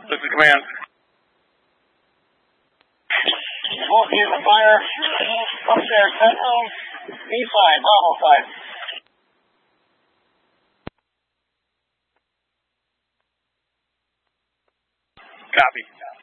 This is command. Wolf unit fire. Upstairs, Sentinel. East side, Bravo side. Copy.